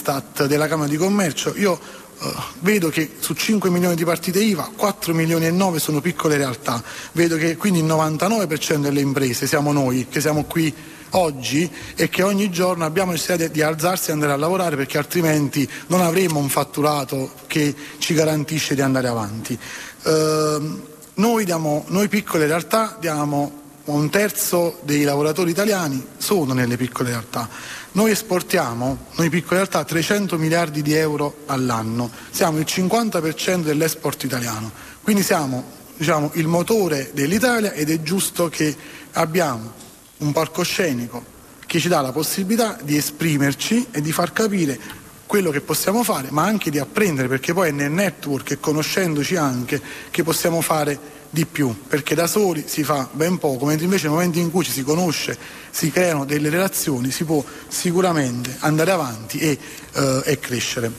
Istat della Camera di Commercio, io vedo che su 5 milioni di partite IVA 4 milioni e 9 sono piccole realtà, vedo che quindi il 99% delle imprese siamo noi che siamo qui oggi e che ogni giorno abbiamo necessità di alzarsi e andare a lavorare, perché altrimenti non avremo un fatturato che ci garantisce di andare avanti. Noi piccole realtà diamo un terzo dei lavoratori italiani sono nelle piccole realtà. Noi esportiamo, noi piccole realtà, 300 miliardi di euro all'anno, siamo il 50% dell'export italiano, quindi siamo, diciamo, il motore dell'Italia, ed è giusto che abbiamo un palcoscenico che ci dà la possibilità di esprimerci e di far capire quello che possiamo fare, ma anche di apprendere, perché poi è nel network e conoscendoci anche che possiamo fare di più, perché da soli si fa ben poco, mentre invece nel momento in cui ci si conosce, si creano delle relazioni, si può sicuramente andare avanti e crescere.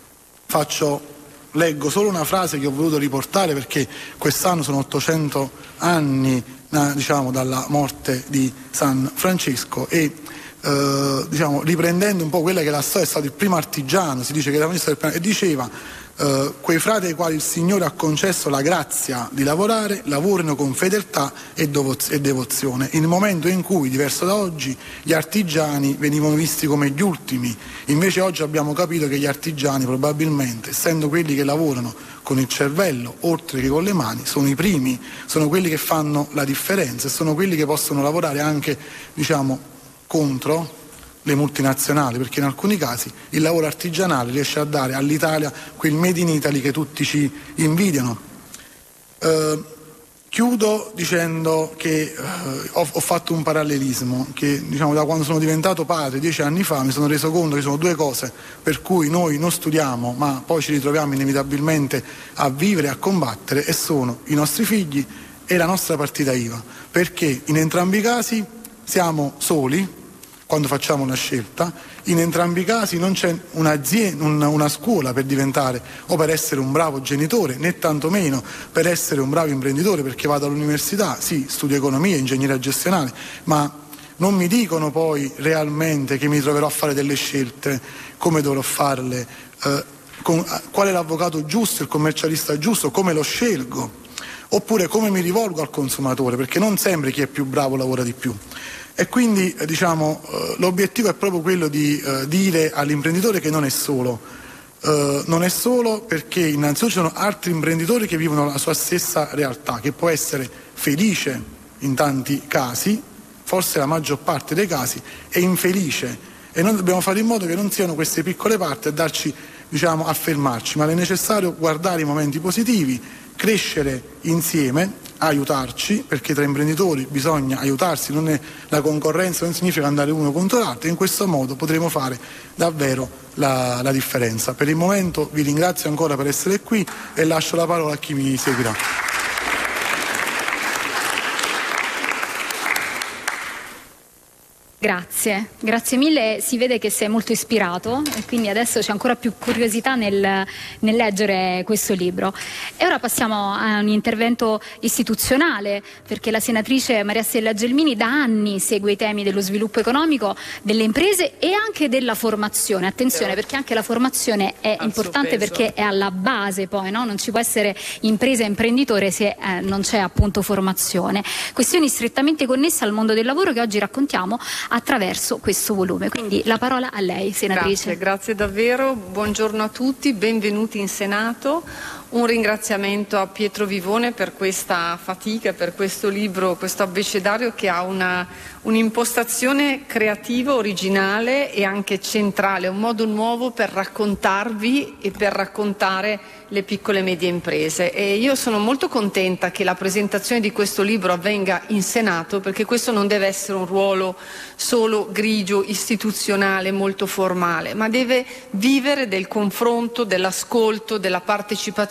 Leggo solo una frase che ho voluto riportare, perché quest'anno sono 800 anni, diciamo, dalla morte di San Francesco, e diciamo, riprendendo un po' quella che è la storia, è stato il primo artigiano, si dice che era e diceva: quei frati ai quali il Signore ha concesso la grazia di lavorare, lavorino con fedeltà e devozione. In un momento in cui, diverso da oggi, gli artigiani venivano visti come gli ultimi, invece oggi abbiamo capito che gli artigiani, probabilmente, essendo quelli che lavorano con il cervello oltre che con le mani, sono i primi, sono quelli che fanno la differenza e sono quelli che possono lavorare anche, diciamo, contro le multinazionali, perché in alcuni casi il lavoro artigianale riesce a dare all'Italia quel made in Italy che tutti ci invidiano. Chiudo dicendo che ho fatto un parallelismo, che, diciamo, da quando sono diventato padre 10 anni fa mi sono reso conto che sono due cose per cui noi non studiamo ma poi ci ritroviamo inevitabilmente a vivere e a combattere, e sono i nostri figli e la nostra partita IVA, perché in entrambi i casi siamo soli quando facciamo una scelta, in entrambi i casi non c'è una scuola per diventare o per essere un bravo genitore, né tantomeno per essere un bravo imprenditore, perché vado all'università, sì, studio economia, ingegneria gestionale, ma non mi dicono poi realmente che mi troverò a fare delle scelte, come dovrò farle, qual è l'avvocato giusto, il commercialista giusto, come lo scelgo, oppure come mi rivolgo al consumatore, perché non sempre chi è più bravo lavora di più. E quindi, diciamo, l'obiettivo è proprio quello di dire all'imprenditore che non è solo, perché innanzitutto ci sono altri imprenditori che vivono la sua stessa realtà, che può essere felice in tanti casi, forse la maggior parte dei casi, è infelice, e noi dobbiamo fare in modo che non siano queste piccole parti a darci, diciamo, a fermarci, ma è necessario guardare i momenti positivi, crescere insieme, aiutarci, perché tra imprenditori bisogna aiutarsi, la concorrenza non significa andare uno contro l'altro, e in questo modo potremo fare davvero la differenza. Per il momento vi ringrazio ancora per essere qui e lascio la parola a chi mi seguirà. Grazie mille, si vede che sei molto ispirato e quindi adesso c'è ancora più curiosità nel leggere questo libro. E ora passiamo a un intervento istituzionale, perché la senatrice Maria Stella Gelmini da anni segue i temi dello sviluppo economico, delle imprese e anche della formazione. Attenzione, perché anche la formazione è importante, perché è alla base poi, no? Non ci può essere impresa e imprenditore se non c'è appunto formazione. Questioni strettamente connesse al mondo del lavoro che oggi raccontiamo attraverso questo volume. Quindi la parola a lei, senatrice. Grazie davvero, buongiorno a tutti, benvenuti in Senato. Un ringraziamento a Pietro Vivone per questa fatica, per questo libro, questo abbecedario che ha un'impostazione creativa, originale e anche centrale, un modo nuovo per raccontarvi e per raccontare le piccole e medie imprese. E io sono molto contenta che la presentazione di questo libro avvenga in Senato, perché questo non deve essere un ruolo solo grigio, istituzionale, molto formale, ma deve vivere del confronto, dell'ascolto, della partecipazione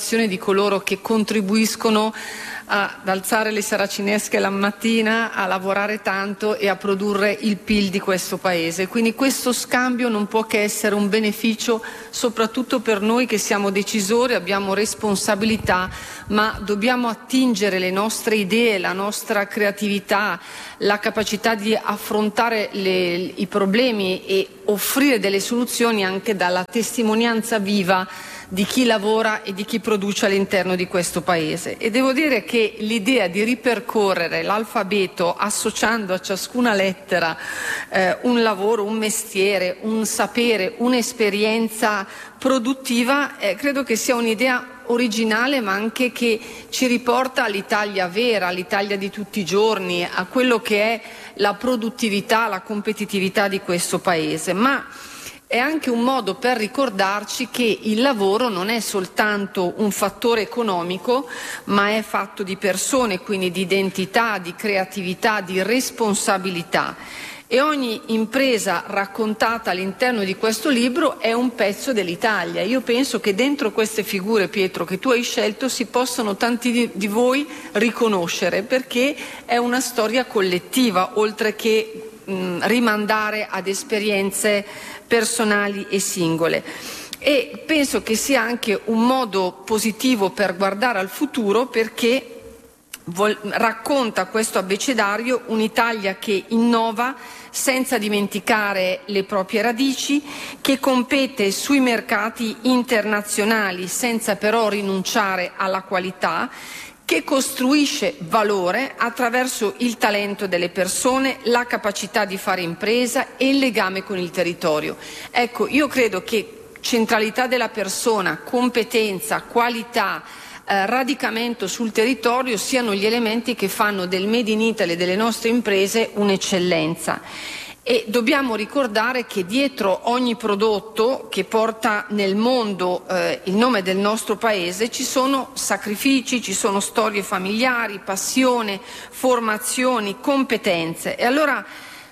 preoccupazione di coloro che contribuiscono ad alzare le saracinesche la mattina, a lavorare tanto e a produrre il PIL di questo Paese. Quindi questo scambio non può che essere un beneficio soprattutto per noi che siamo decisori, abbiamo responsabilità, ma dobbiamo attingere le nostre idee, la nostra creatività, la capacità di affrontare i problemi e offrire delle soluzioni anche dalla testimonianza viva di chi lavora e di chi produce all'interno di questo Paese. E devo dire che l'idea di ripercorrere l'alfabeto associando a ciascuna lettera un lavoro, un mestiere, un sapere, un'esperienza produttiva, credo che sia un'idea originale, ma anche che ci riporta all'Italia vera, all'Italia di tutti i giorni, a quello che è la produttività, la competitività di questo Paese. Ma è anche un modo per ricordarci che il lavoro non è soltanto un fattore economico, ma è fatto di persone, quindi di identità, di creatività, di responsabilità. E ogni impresa raccontata all'interno di questo libro è un pezzo dell'Italia. Io penso che dentro queste figure, Pietro, che tu hai scelto, si possono tanti di voi riconoscere, perché è una storia collettiva, oltre che rimandare ad esperienze personali e singole. E penso che sia anche un modo positivo per guardare al futuro, perché racconta questo abbecedario un'Italia che innova senza dimenticare le proprie radici, che compete sui mercati internazionali senza però rinunciare alla qualità, che costruisce valore attraverso il talento delle persone, la capacità di fare impresa e il legame con il territorio. Ecco, io credo che centralità della persona, competenza, qualità, radicamento sul territorio siano gli elementi che fanno del Made in Italy e delle nostre imprese un'eccellenza. E dobbiamo ricordare che dietro ogni prodotto che porta nel mondo il nome del nostro Paese ci sono sacrifici, ci sono storie familiari, passione, formazioni, competenze. E allora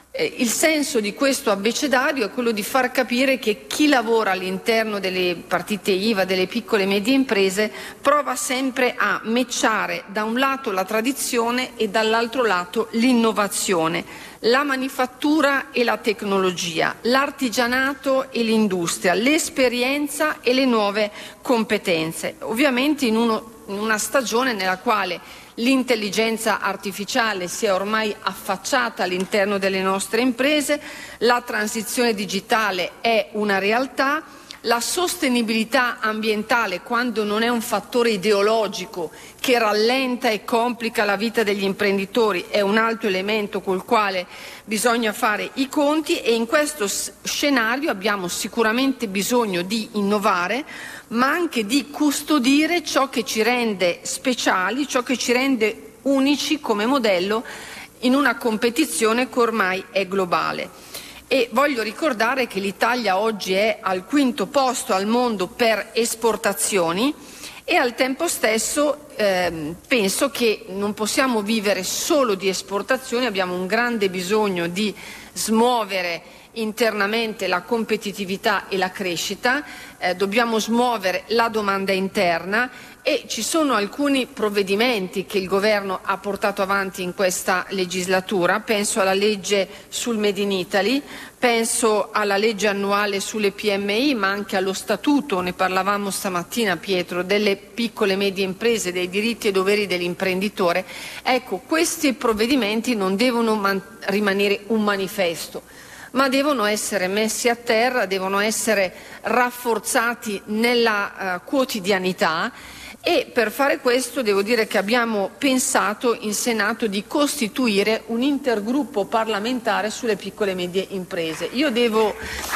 il senso di questo abbecedario è quello di far capire che chi lavora all'interno delle partite IVA, delle piccole e medie imprese, prova sempre a matchare da un lato la tradizione e dall'altro lato l'innovazione, la manifattura e la tecnologia, l'artigianato e l'industria, l'esperienza e le nuove competenze. Ovviamente in una stagione nella quale l'intelligenza artificiale si è ormai affacciata all'interno delle nostre imprese, la transizione digitale è una realtà, la sostenibilità ambientale, quando non è un fattore ideologico che rallenta e complica la vita degli imprenditori, è un altro elemento col quale bisogna fare i conti, e in questo scenario abbiamo sicuramente bisogno di innovare, ma anche di custodire ciò che ci rende speciali, ciò che ci rende unici come modello in una competizione che ormai è globale. E voglio ricordare che l'Italia oggi è al 5° posto al mondo per esportazioni, e al tempo stesso penso che non possiamo vivere solo di esportazioni, abbiamo un grande bisogno di smuovere internamente la competitività e la crescita, dobbiamo smuovere la domanda interna, e ci sono alcuni provvedimenti che il Governo ha portato avanti in questa legislatura. Penso alla legge sul Made in Italy, penso alla legge annuale sulle PMI, ma anche allo statuto, ne parlavamo stamattina, Pietro, delle piccole e medie imprese, dei diritti e doveri dell'imprenditore. Ecco, questi provvedimenti non devono rimanere un manifesto, ma devono essere messi a terra, devono essere rafforzati nella quotidianità. E per fare questo devo dire che abbiamo pensato in Senato di costituire un intergruppo parlamentare sulle piccole e medie imprese. Io devo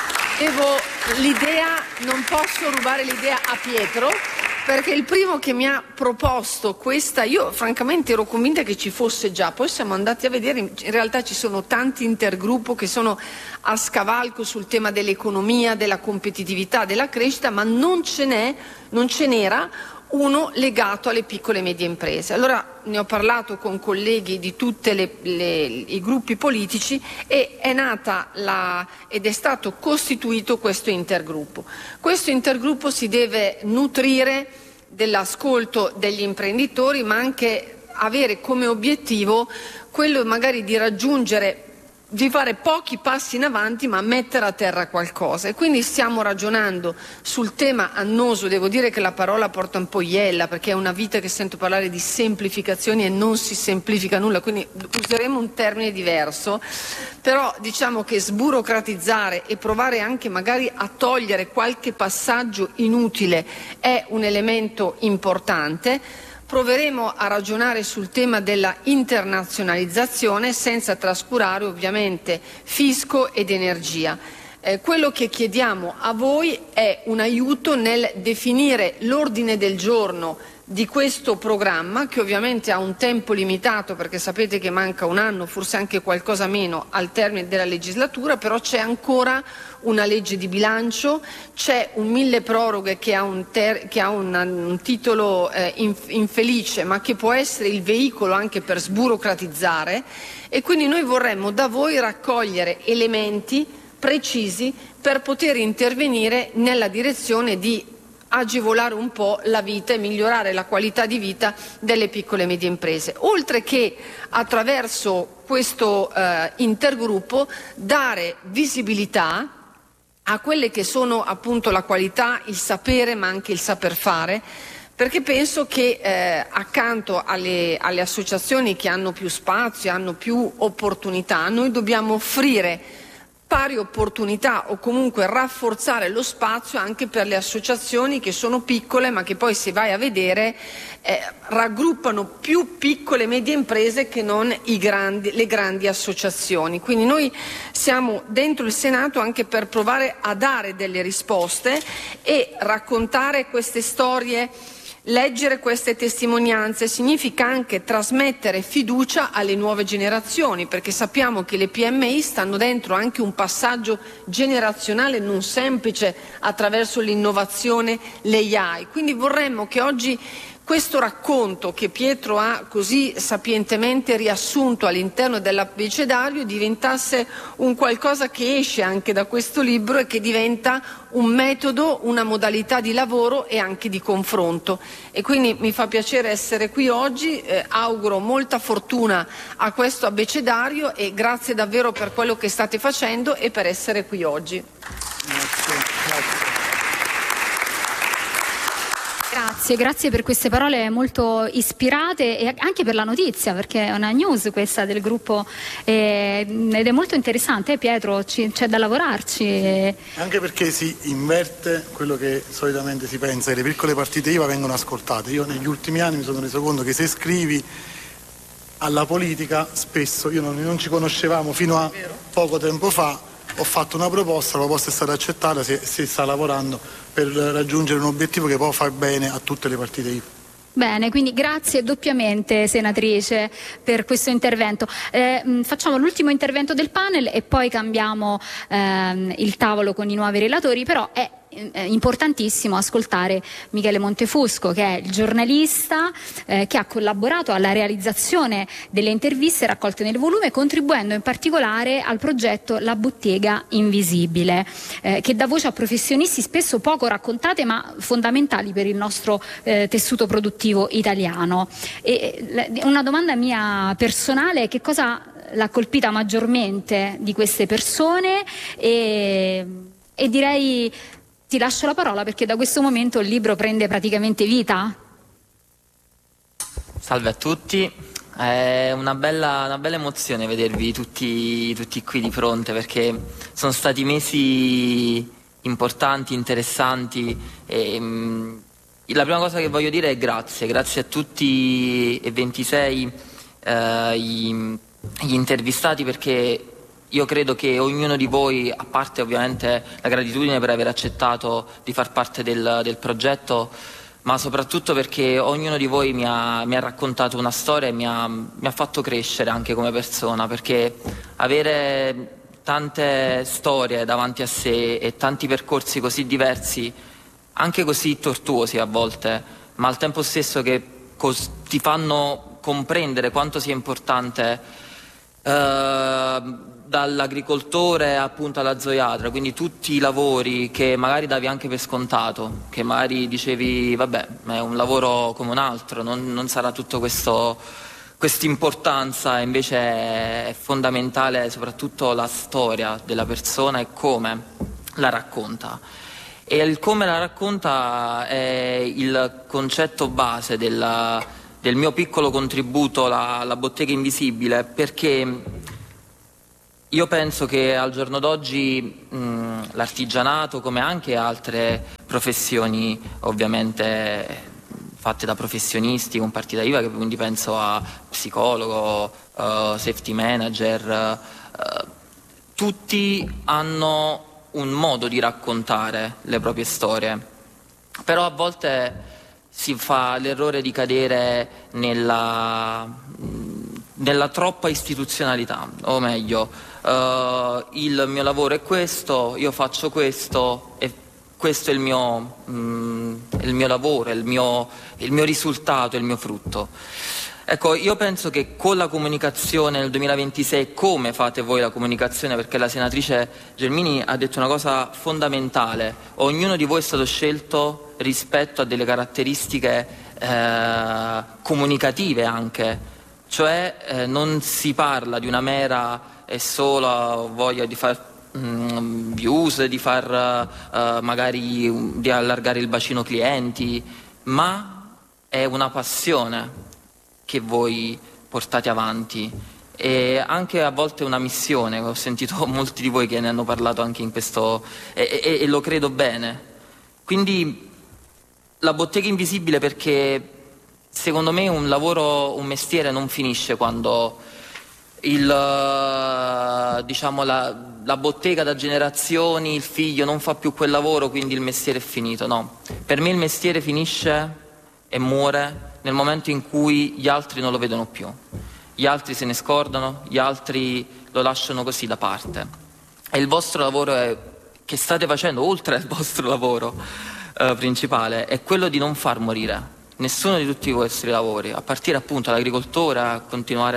l'idea, non posso rubare l'idea a Pietro, perché il primo che mi ha proposto questa, io francamente ero convinta che ci fosse già, poi siamo andati a vedere, in realtà ci sono tanti intergruppi che sono a scavalco sul tema dell'economia, della competitività, della crescita, ma non ce n'era uno legato alle piccole e medie imprese. Allora ne ho parlato con colleghi di tutti i gruppi politici, e è nata ed è stato costituito questo intergruppo. Questo intergruppo si deve nutrire dell'ascolto degli imprenditori, ma anche avere come obiettivo quello magari di raggiungere, di fare pochi passi in avanti ma mettere a terra qualcosa. E quindi stiamo ragionando sul tema annoso. Devo dire che la parola porta un po' iella, perché è una vita che sento parlare di semplificazioni e non si semplifica nulla, quindi useremo un termine diverso, però diciamo che sburocratizzare e provare anche magari a togliere qualche passaggio inutile è un elemento importante. Proveremo a ragionare sul tema della internazionalizzazione senza trascurare ovviamente fisco ed energia. Quello che chiediamo a voi è un aiuto nel definire l'ordine del giorno di questo programma, che ovviamente ha un tempo limitato, perché sapete che manca un anno, forse anche qualcosa meno, al termine della legislatura, però c'è ancora una legge di bilancio, c'è un milleproroghe che ha un titolo infelice, ma che può essere il veicolo anche per sburocratizzare, e quindi noi vorremmo da voi raccogliere elementi precisi per poter intervenire nella direzione di agevolare un po' la vita e migliorare la qualità di vita delle piccole e medie imprese, oltre che attraverso questo intergruppo dare visibilità a quelle che sono appunto la qualità, il sapere, ma anche il saper fare, perché penso che accanto alle associazioni che hanno più spazio, hanno più opportunità, noi dobbiamo offrire pari opportunità o comunque rafforzare lo spazio anche per le associazioni che sono piccole, ma che poi, se vai a vedere, raggruppano più piccole e medie imprese che non le grandi associazioni. Quindi noi siamo dentro il Senato anche per provare a dare delle risposte e raccontare queste storie. Leggere queste testimonianze significa anche trasmettere fiducia alle nuove generazioni, perché sappiamo che le PMI stanno dentro anche un passaggio generazionale non semplice attraverso l'innovazione, l'AI. Quindi vorremmo che oggi questo racconto che Pietro ha così sapientemente riassunto all'interno dell'abbecedario diventasse un qualcosa che esce anche da questo libro e che diventa un metodo, una modalità di lavoro e anche di confronto. E quindi mi fa piacere essere qui oggi, auguro molta fortuna a questo abbecedario e grazie davvero per quello che state facendo e per essere qui oggi. Grazie per queste parole molto ispirate e anche per la notizia, perché è una news questa del gruppo ed è molto interessante. Pietro, c'è da lavorarci. Anche perché si inverte quello che solitamente si pensa, che le piccole partite IVA vengono ascoltate. Io negli ultimi anni mi sono reso conto che se scrivi alla politica, spesso, io non ci conoscevamo fino a poco tempo fa, ho fatto una proposta, la proposta è stata accettata, si sta lavorando per raggiungere un obiettivo che può far bene a tutte le partite IVA. Bene, quindi grazie doppiamente, senatrice, per questo intervento. Facciamo l'ultimo intervento del panel e poi cambiamo il tavolo con i nuovi relatori, però è importantissimo ascoltare Michele Montefusco, che è il giornalista che ha collaborato alla realizzazione delle interviste raccolte nel volume, contribuendo in particolare al progetto La Bottega Invisibile, che dà voce a professionisti spesso poco raccontate ma fondamentali per il nostro tessuto produttivo italiano. E una domanda mia personale: che cosa l'ha colpita maggiormente di queste persone? E direi, ti lascio la parola, perché da questo momento il libro prende praticamente vita. Salve a tutti, è una bella emozione vedervi tutti qui di fronte, perché sono stati mesi importanti, interessanti e la prima cosa che voglio dire è grazie a tutti e 26 gli intervistati, perché io credo che ognuno di voi, a parte ovviamente la gratitudine per aver accettato di far parte del progetto, ma soprattutto perché ognuno di voi mi ha raccontato una storia e mi ha fatto crescere anche come persona, perché avere tante storie davanti a sé e tanti percorsi così diversi, anche così tortuosi a volte, ma al tempo stesso che ti fanno comprendere quanto sia importante dall'agricoltore appunto alla zoiatra, quindi tutti i lavori che magari davi anche per scontato, che magari dicevi vabbè, è un lavoro come un altro, non sarà tutto quest'importanza, invece è fondamentale soprattutto la storia della persona e come la racconta. E il come la racconta è il concetto base del mio piccolo contributo alla Bottega Invisibile, perché io penso che al giorno d'oggi l'artigianato, come anche altre professioni ovviamente fatte da professionisti con partita IVA, quindi penso a psicologo, safety manager, tutti hanno un modo di raccontare le proprie storie, però a volte si fa l'errore di cadere nella troppa istituzionalità, o meglio, il mio lavoro è questo, io faccio questo e questo è il mio lavoro, il mio risultato, il mio frutto. Ecco, io penso che con la comunicazione nel 2026, come fate voi la comunicazione, perché la senatrice Gelmini ha detto una cosa fondamentale, ognuno di voi è stato scelto rispetto a delle caratteristiche comunicative anche, cioè non si parla di una mera e sola voglia di far views, di far magari di allargare il bacino clienti, ma è una passione che voi portate avanti e anche a volte una missione. Ho sentito molti di voi che ne hanno parlato anche in questo e lo credo bene. Quindi la Bottega Invisibile, perché secondo me un mestiere non finisce quando la bottega da generazioni, il figlio non fa più quel lavoro, quindi il mestiere è finito. No, per me il mestiere finisce e muore nel momento in cui gli altri non lo vedono più, gli altri se ne scordano, gli altri lo lasciano così da parte. E il vostro lavoro che state facendo, oltre al vostro lavoro principale, è quello di non far morire nessuno di tutti i vostri lavori, a partire appunto dall'agricoltore, a continuare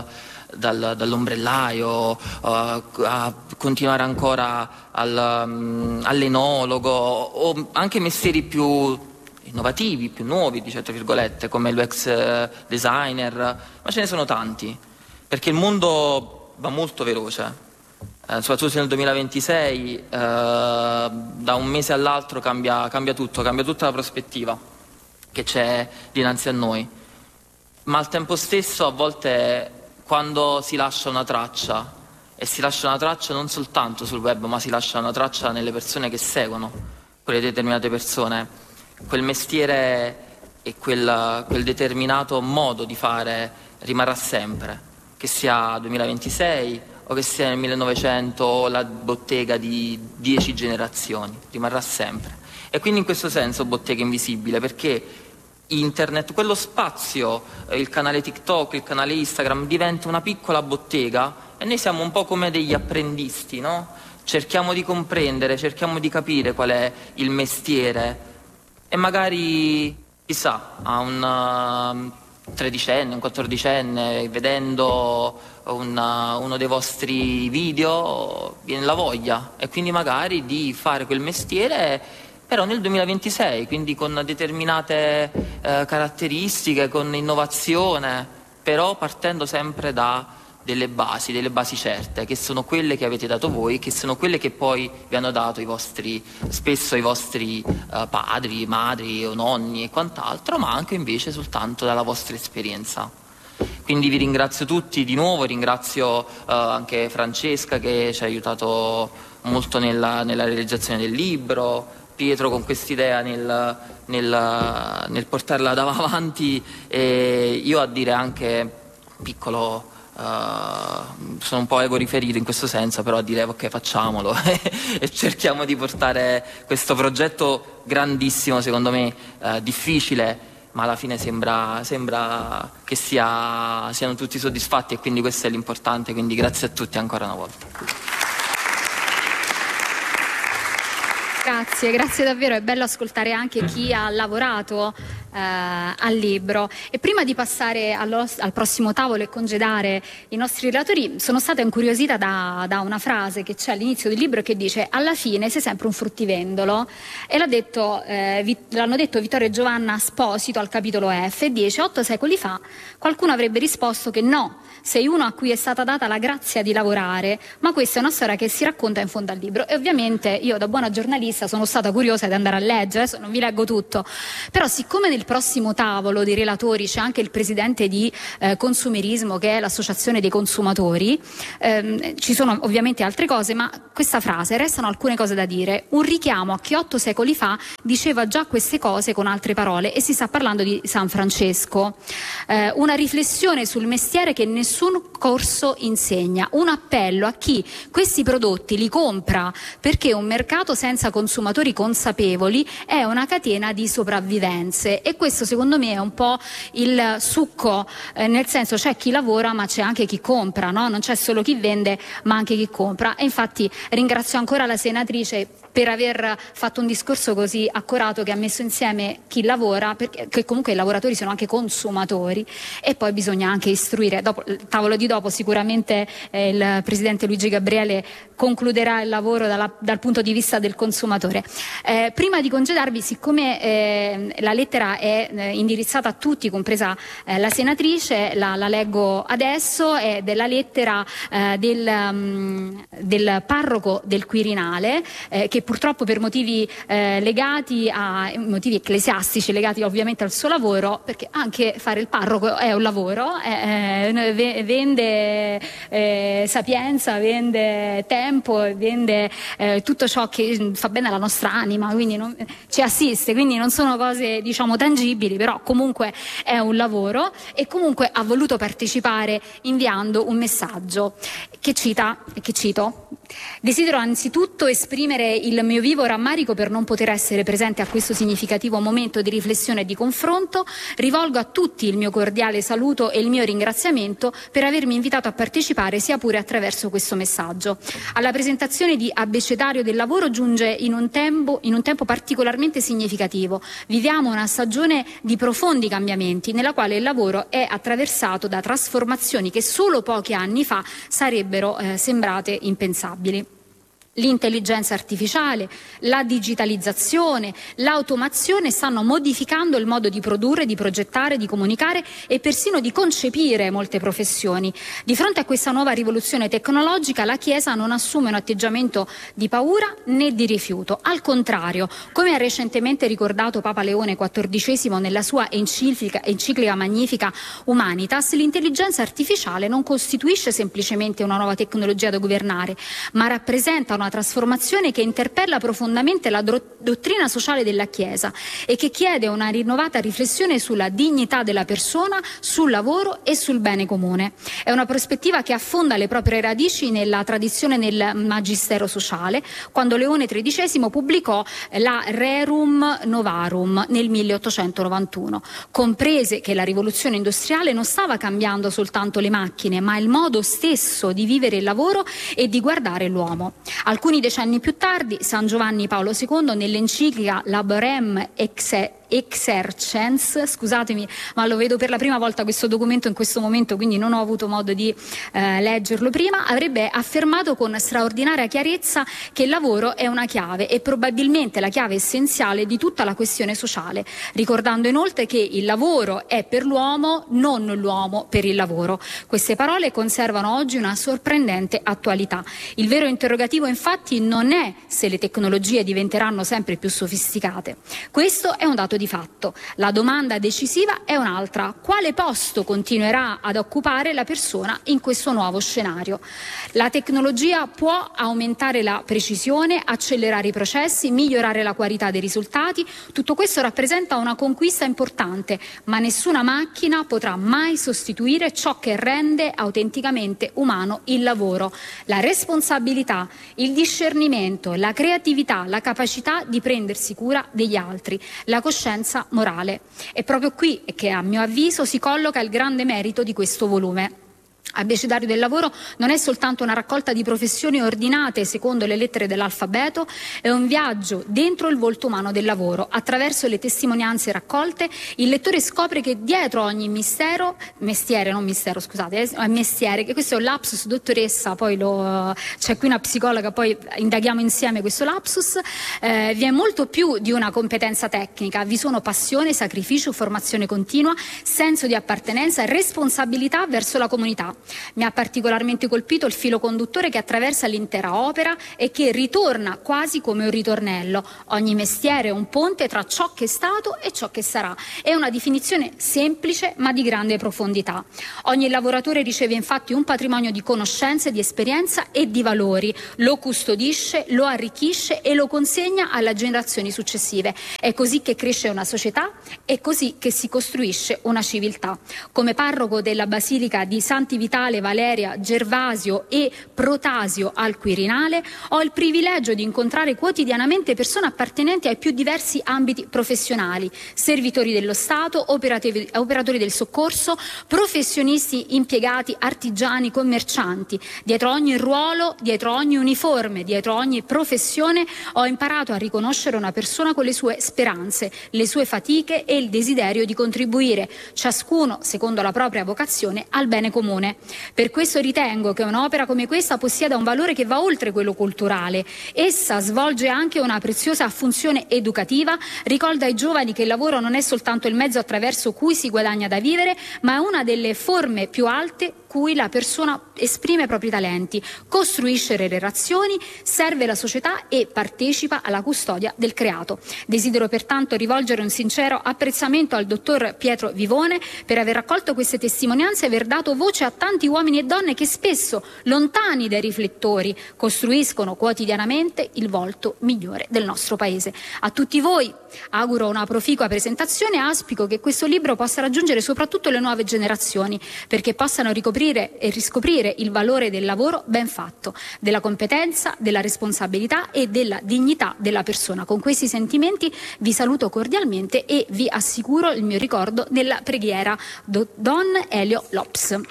dall'ombrellaio, a continuare ancora all'enologo, o anche mestieri più innovativi, più nuovi, di certe virgolette, come l'UX designer, ma ce ne sono tanti, perché il mondo va molto veloce, soprattutto nel 2026, da un mese all'altro cambia tutta la prospettiva che c'è dinanzi a noi, ma al tempo stesso a volte quando si lascia una traccia, e si lascia una traccia non soltanto sul web, ma si lascia una traccia nelle persone che seguono quelle determinate persone, quel mestiere e quel determinato modo di fare rimarrà sempre, che sia 2026 o che sia nel 1900 o la bottega di 10 generazioni, rimarrà sempre. E quindi in questo senso Bottega Invisibile, perché internet, quello spazio, il canale TikTok, il canale Instagram diventa una piccola bottega e noi siamo un po' come degli apprendisti, no? Cerchiamo di comprendere, cerchiamo di capire qual è il mestiere e magari, chissà, a un 13enne, un 14enne, vedendo uno dei vostri video viene la voglia e quindi magari di fare quel mestiere, però nel 2026, quindi con determinate caratteristiche, con innovazione, però partendo sempre da delle basi certe, che sono quelle che avete dato voi, che sono quelle che poi vi hanno dato spesso i vostri padri, madri o nonni e quant'altro, ma anche invece soltanto dalla vostra esperienza. Quindi vi ringrazio tutti di nuovo, ringrazio anche Francesca che ci ha aiutato molto nella realizzazione del libro, Pietro con quest'idea nel portarla avanti, e io a dire anche piccolo, sono un po' egoriferito in questo senso, però a dire ok, facciamolo e cerchiamo di portare questo progetto grandissimo, secondo me difficile, ma alla fine sembra che siano tutti soddisfatti, e quindi questo è l'importante. Quindi grazie a tutti ancora una volta. Grazie davvero, è bello ascoltare anche chi ha lavorato al libro. E prima di passare al prossimo tavolo e congedare i nostri relatori, sono stata incuriosita da una frase che c'è all'inizio del libro che dice: alla fine sei sempre un fruttivendolo, e l'hanno detto Vittorio e Giovanna Esposito al capitolo F, e dice: 8 secoli fa qualcuno avrebbe risposto che no, sei uno a cui è stata data la grazia di lavorare, ma questa è una storia che si racconta in fondo al libro. E ovviamente io, da buona giornalista, sono stata curiosa di andare a leggere. Adesso non vi leggo tutto, però siccome nel prossimo tavolo dei relatori c'è anche il presidente di Consumerismo, che è l'associazione dei consumatori, ci sono ovviamente altre cose, ma questa frase, restano alcune cose da dire, un richiamo a chi 8 secoli fa diceva già queste cose con altre parole, e si sta parlando di San Francesco, una riflessione sul mestiere che nessun corso insegna, un appello a chi questi prodotti li compra, perché un mercato senza consumatori consapevoli è una catena di sopravvivenze. E questo secondo me è un po' il succo, nel senso, c'è chi lavora ma c'è anche chi compra, no? Non c'è solo chi vende ma anche chi compra. E infatti ringrazio ancora la senatrice per aver fatto un discorso così accorato, che ha messo insieme chi lavora, perché comunque i lavoratori sono anche consumatori, e poi bisogna anche istruire. Dopo il tavolo di dopo sicuramente il presidente Luigi Gabriele concluderà il lavoro dal punto di vista del consumatore. Prima di congedarvi, siccome la lettera è indirizzata a tutti, compresa la senatrice, la leggo adesso, è della lettera del parroco del Quirinale, che purtroppo per motivi legati a motivi ecclesiastici, legati ovviamente al suo lavoro, perché anche fare il parroco è un lavoro, vende sapienza, vende tempo, vende tutto ciò che fa bene alla nostra anima, quindi ci assiste, quindi non sono cose diciamo tangibili, però comunque è un lavoro. E comunque ha voluto partecipare inviando un messaggio che cito: desidero anzitutto esprimere il mio vivo rammarico per non poter essere presente a questo significativo momento di riflessione e di confronto. Rivolgo a tutti il mio cordiale saluto e il mio ringraziamento per avermi invitato a partecipare, sia pure attraverso questo messaggio. Alla presentazione di Abbecedario del lavoro giunge in un tempo particolarmente significativo. Viviamo una stagione di profondi cambiamenti, nella quale il lavoro è attraversato da trasformazioni che solo pochi anni fa sarebbero sembrate impensabili. L'intelligenza artificiale, la digitalizzazione, l'automazione stanno modificando il modo di produrre, di progettare, di comunicare e persino di concepire molte professioni. Di fronte a questa nuova rivoluzione tecnologica, la Chiesa non assume un atteggiamento di paura né di rifiuto. Al contrario, come ha recentemente ricordato Papa Leone XIV nella sua enciclica Magnifica Humanitas, l'intelligenza artificiale non costituisce semplicemente una nuova tecnologia da governare, ma rappresenta una trasformazione che interpella profondamente la dottrina sociale della Chiesa e che chiede una rinnovata riflessione sulla dignità della persona, sul lavoro e sul bene comune. È una prospettiva che affonda le proprie radici nella tradizione del magistero sociale, quando Leone XIII pubblicò la Rerum Novarum nel 1891. Comprese che la rivoluzione industriale non stava cambiando soltanto le macchine, ma il modo stesso di vivere il lavoro e di guardare l'uomo. Alcuni decenni più tardi, San Giovanni Paolo II, nell'enciclica Laborem Exercens, scusatemi, ma lo vedo per la prima volta questo documento in questo momento, quindi non ho avuto modo di leggerlo prima, avrebbe affermato con straordinaria chiarezza che il lavoro è una chiave e probabilmente la chiave essenziale di tutta la questione sociale, ricordando inoltre che il lavoro è per l'uomo, non l'uomo per il lavoro. Queste parole conservano oggi una sorprendente attualità. Il vero interrogativo infatti non è se le tecnologie diventeranno sempre più sofisticate. Questo è un dato di fatto. La domanda decisiva è un'altra: quale posto continuerà ad occupare la persona in questo nuovo scenario? La tecnologia può aumentare la precisione, accelerare i processi, migliorare la qualità dei risultati. Tutto questo rappresenta una conquista importante, ma nessuna macchina potrà mai sostituire ciò che rende autenticamente umano il lavoro: la responsabilità, il discernimento, la creatività, la capacità di prendersi cura degli altri, la coscienza morale. È proprio qui che, a mio avviso, si colloca il grande merito di questo volume. Abecedario del lavoro non è soltanto una raccolta di professioni ordinate secondo le lettere dell'alfabeto, è un viaggio dentro il volto umano del lavoro. Attraverso le testimonianze raccolte, il lettore scopre che dietro ogni mestiere, che questo è un lapsus, dottoressa, poi c'è qui una psicologa, poi indaghiamo insieme questo lapsus, vi è molto più di una competenza tecnica, vi sono passione, sacrificio, formazione continua, senso di appartenenza e responsabilità verso la comunità. Mi ha particolarmente colpito il filo conduttore che attraversa l'intera opera e che ritorna quasi come un ritornello. Ogni mestiere è un ponte tra ciò che è stato e ciò che sarà. È una definizione semplice ma di grande profondità. Ogni lavoratore riceve infatti un patrimonio di conoscenze, di esperienza e di valori. Lo custodisce, lo arricchisce e lo consegna alle generazioni successive. È così che cresce una società, è così che si costruisce una civiltà. Come parroco della Basilica di Santi Vitale, Valeria, Gervasio e Protasio al Quirinale, ho il privilegio di incontrare quotidianamente persone appartenenti ai più diversi ambiti professionali, servitori dello Stato, operatori del soccorso, professionisti impiegati, artigiani, commercianti. Dietro ogni ruolo, dietro ogni uniforme, dietro ogni professione ho imparato a riconoscere una persona con le sue speranze, le sue fatiche e il desiderio di contribuire, ciascuno secondo la propria vocazione, al bene comune. Per questo ritengo che un'opera come questa possieda un valore che va oltre quello culturale. Essa svolge anche una preziosa funzione educativa, ricorda ai giovani che il lavoro non è soltanto il mezzo attraverso cui si guadagna da vivere, ma è una delle forme più alte cui la persona esprime i propri talenti, costruisce le relazioni, serve la società e partecipa alla custodia del creato. Desidero pertanto rivolgere un sincero apprezzamento al dottor Pietro Vivone per aver raccolto queste testimonianze e aver dato voce a tanti uomini e donne che spesso, lontani dai riflettori, costruiscono quotidianamente il volto migliore del nostro Paese. A tutti voi auguro una proficua presentazione e auspico che questo libro possa raggiungere soprattutto le nuove generazioni, perché possano ricoprire e riscoprire il valore del lavoro ben fatto, della competenza, della responsabilità e della dignità della persona. Con questi sentimenti vi saluto cordialmente e vi assicuro il mio ricordo nella preghiera. Don Elio Lops. Lo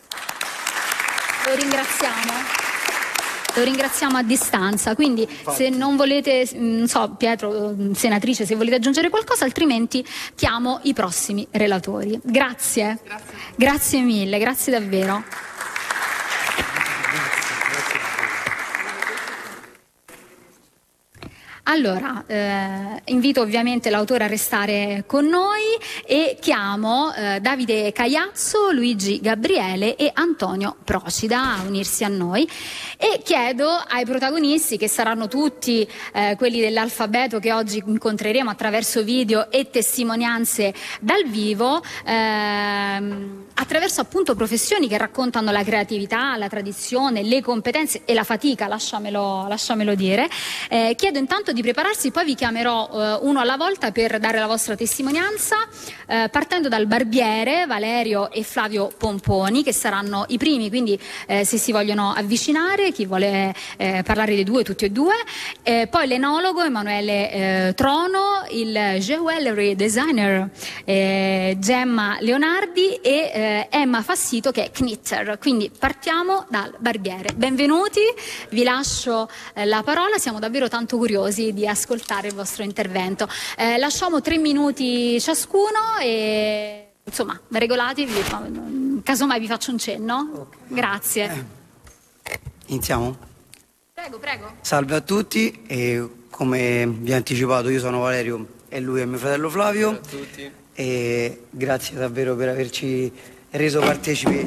ringraziamo a distanza, quindi se non volete, non so, Pietro, senatrice, se volete aggiungere qualcosa, altrimenti chiamo i prossimi relatori. Grazie mille, grazie davvero. Allora, invito ovviamente l'autore a restare con noi e chiamo Davide Cagliazzo, Luigi Gabriele e Antonio Procida a unirsi a noi e chiedo ai protagonisti, che saranno tutti quelli dell'alfabeto che oggi incontreremo attraverso video e testimonianze dal vivo, attraverso appunto professioni che raccontano la creatività, la tradizione, le competenze e la fatica, lasciamelo dire. Chiedo intanto di prepararsi, poi vi chiamerò uno alla volta per dare la vostra testimonianza, partendo dal barbiere Valerio e Flavio Pomponi, che saranno i primi, quindi se si vogliono avvicinare, chi vuole parlare dei due, tutti e due, poi l'enologo Emanuele Trono, il jewelry designer Gemma Leonardi e Emma Fassito, che è knitter. Quindi partiamo dal barbiere. Benvenuti, vi lascio la parola, siamo davvero tanto curiosi di ascoltare il vostro intervento. Lasciamo 3 minuti ciascuno e insomma regolatevi, casomai vi faccio un cenno. Okay. Grazie. Iniziamo? Prego. Salve a tutti, e come vi ho anticipato io sono Valerio e lui è mio fratello Flavio. Ciao a tutti. E grazie davvero per averci reso partecipi.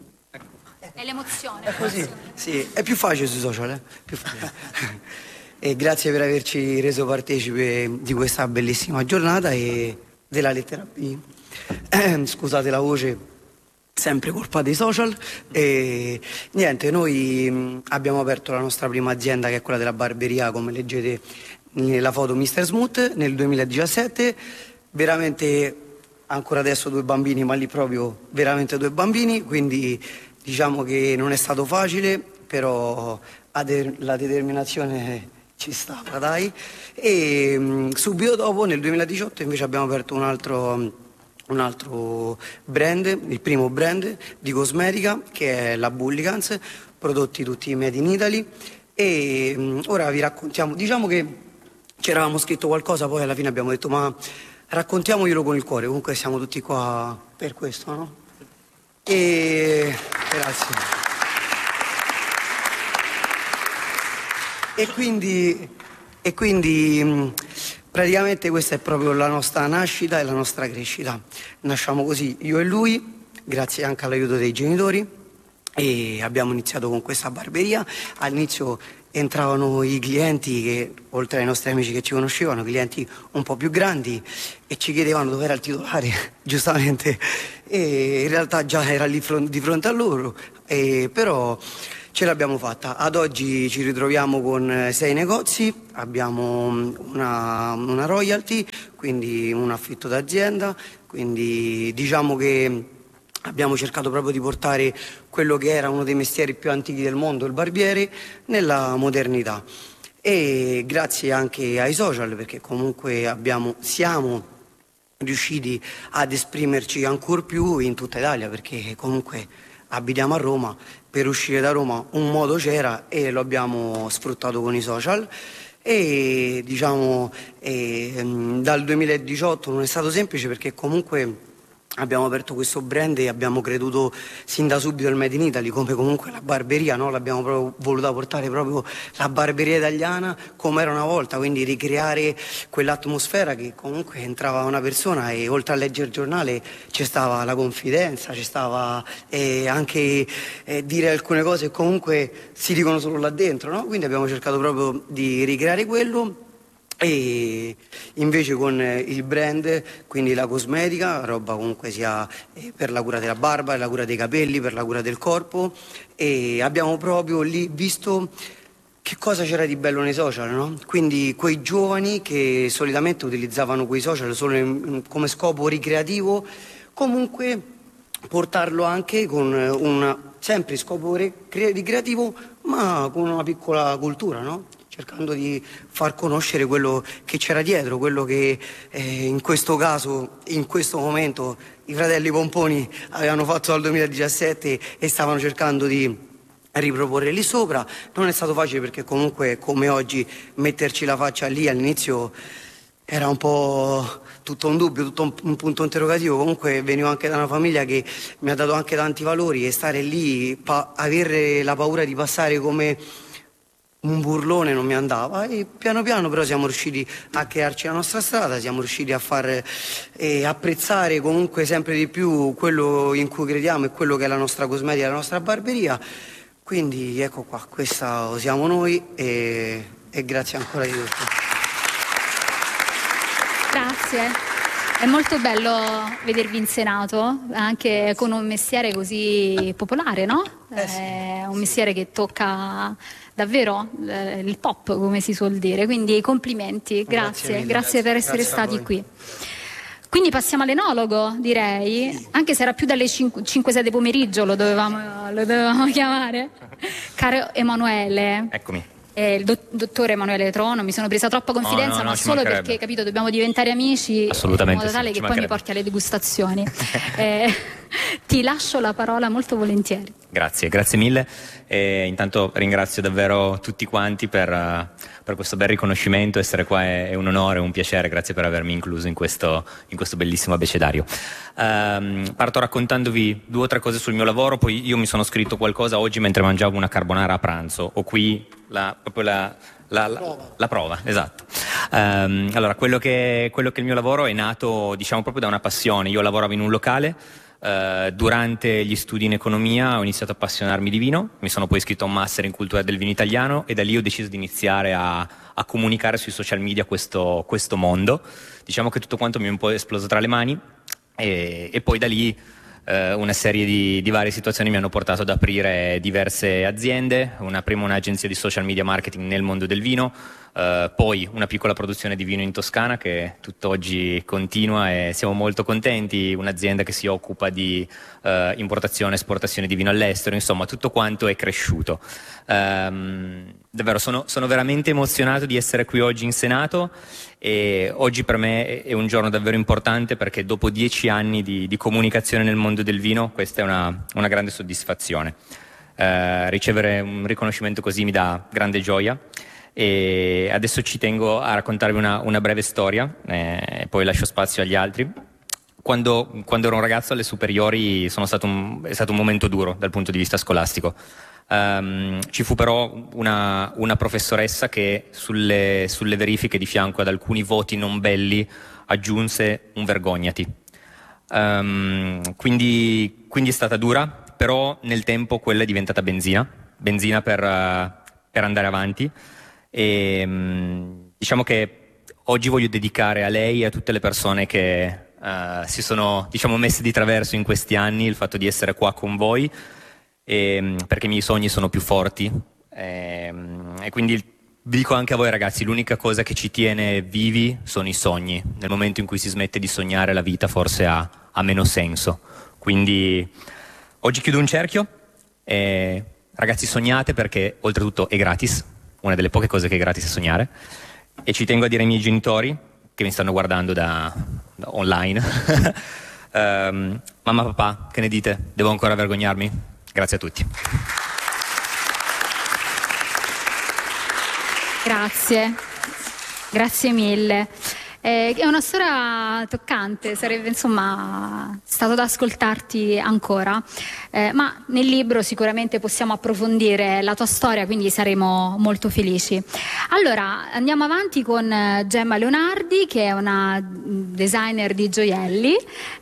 È l'emozione. È così? Sì, è più facile sui social, più facile. E grazie per averci reso partecipe di questa bellissima giornata e della lettera B. Scusate la voce, sempre colpa dei social. E niente, noi abbiamo aperto la nostra prima azienda, che è quella della barberia, come leggete nella foto, Mr. Smooth, nel 2017. Veramente ancora adesso 2 bambini, ma lì proprio veramente 2 bambini, quindi diciamo che non è stato facile, però la determinazione ci stava, dai. E subito dopo, nel 2018, invece abbiamo aperto un altro brand, il primo brand di cosmetica, che è la Bullicans, prodotti tutti made in Italy. E ora vi raccontiamo, diciamo che ci eravamo scritto qualcosa, poi alla fine abbiamo detto ma raccontiamoglielo con il cuore, comunque siamo tutti qua per questo, no? E grazie. E quindi praticamente questa è proprio la nostra nascita e la nostra crescita. Nasciamo così io e lui, grazie anche all'aiuto dei genitori, e abbiamo iniziato con questa barberia. All'inizio entravano i clienti che, oltre ai nostri amici che ci conoscevano, clienti un po' più grandi, e ci chiedevano dove era il titolare, giustamente, e in realtà già era lì di fronte a loro, però ce l'abbiamo fatta. Ad oggi ci ritroviamo con 6 negozi, abbiamo una royalty, quindi un affitto d'azienda, quindi diciamo che abbiamo cercato proprio di portare quello che era uno dei mestieri più antichi del mondo, il barbiere, nella modernità. E grazie anche ai social, perché comunque siamo riusciti ad esprimerci ancor più in tutta Italia, perché comunque abitiamo a Roma, per uscire da Roma un modo c'era e lo abbiamo sfruttato con i social. E diciamo dal 2018 non è stato semplice, perché comunque abbiamo aperto questo brand e abbiamo creduto sin da subito al Made in Italy, come comunque la barberia, no? L'abbiamo proprio voluta portare proprio la barberia italiana come era una volta, quindi ricreare quell'atmosfera che comunque entrava una persona e oltre a leggere il giornale c'è stava la confidenza, c'è stava anche dire alcune cose che comunque si dicono solo là dentro, no? Quindi abbiamo cercato proprio di ricreare quello. E invece con il brand, quindi la cosmetica, roba comunque sia per la cura della barba, per la cura dei capelli, per la cura del corpo, e abbiamo proprio lì visto che cosa c'era di bello nei social, no? Quindi quei giovani che solitamente utilizzavano quei social solo come scopo ricreativo, comunque portarlo anche con sempre scopo ricreativo, ma con una piccola cultura, no? Cercando di far conoscere quello che c'era dietro, quello che in questo caso, in questo momento, i fratelli Pomponi avevano fatto dal 2017 e stavano cercando di riproporre lì sopra. Non è stato facile, perché comunque come oggi metterci la faccia lì all'inizio era un po' tutto un dubbio, tutto un punto interrogativo. Comunque venivo anche da una famiglia che mi ha dato anche tanti valori, e stare lì, avere la paura di passare come un burlone non mi andava, e piano piano però siamo riusciti a crearci la nostra strada, siamo riusciti a far apprezzare comunque sempre di più quello in cui crediamo e quello che è la nostra cosmetica, la nostra barberia. Quindi ecco qua, questa siamo noi, e grazie ancora di tutto. Grazie. È molto bello vedervi in Senato, anche con un mestiere così popolare, no? È un mestiere che tocca davvero il pop, come si suol dire, quindi complimenti, grazie per essere stati qui. Quindi passiamo all'enologo, direi, anche se era più dalle 5-6 di pomeriggio, lo dovevamo chiamare. Caro Emanuele. Eccomi. Il dottore Emanuele Trono, mi sono presa troppa confidenza, ma solo perché, capito, dobbiamo diventare amici, assolutamente, in modo tale che poi mi porti alle degustazioni. Ti lascio la parola molto volentieri. Grazie mille. Intanto ringrazio davvero tutti quanti per questo bel riconoscimento. Essere qua è un onore, un piacere. Grazie per avermi incluso in questo bellissimo abecedario. Parto raccontandovi 2 o 3 cose sul mio lavoro, poi io mi sono scritto qualcosa oggi mentre mangiavo una carbonara a pranzo. Ho qui proprio la prova, esatto. Allora, quello che è il mio lavoro è nato, diciamo, proprio da una passione. Io lavoravo in un locale. Durante gli studi in economia ho iniziato a appassionarmi di vino, mi sono poi iscritto a un master in cultura del vino italiano, e da lì ho deciso di iniziare a comunicare sui social media questo mondo. Diciamo che tutto quanto mi è un po' esploso tra le mani, e poi da lì una serie di varie situazioni mi hanno portato ad aprire diverse aziende, prima un'agenzia di social media marketing nel mondo del vino, poi una piccola produzione di vino in Toscana che tutt'oggi continua e siamo molto contenti, un'azienda che si occupa di importazione e esportazione di vino all'estero, insomma tutto quanto è cresciuto. Davvero sono veramente emozionato di essere qui oggi in Senato e oggi per me è un giorno davvero importante perché dopo 10 anni di comunicazione nel mondo del vino questa è una grande soddisfazione. Ricevere un riconoscimento così mi dà grande gioia e adesso ci tengo a raccontarvi una breve storia e poi lascio spazio agli altri. Quando ero un ragazzo alle superiori è stato un momento duro dal punto di vista scolastico. Ci fu però una professoressa che sulle verifiche di fianco ad alcuni voti non belli aggiunse un vergognati. Quindi è stata dura, però nel tempo quella è diventata benzina per andare avanti e diciamo che oggi voglio dedicare a lei e a tutte le persone che si sono messe di traverso in questi anni il fatto di essere qua con voi, perché i miei sogni sono più forti e quindi vi dico anche a voi ragazzi, l'unica cosa che ci tiene vivi sono i sogni. Nel momento in cui si smette di sognare la vita forse ha meno senso, quindi oggi chiudo un cerchio e ragazzi sognate perché oltretutto è gratis, una delle poche cose che è gratis è sognare e ci tengo a dire ai miei genitori che mi stanno guardando da online mamma, papà, che ne dite? Devo ancora vergognarmi? Grazie a tutti. Grazie mille. È una storia toccante, sarebbe stato da ascoltarti ancora, ma nel libro sicuramente possiamo approfondire la tua storia, quindi saremo molto felici. Allora, andiamo avanti con Gemma Leonardi, che è una designer di gioielli.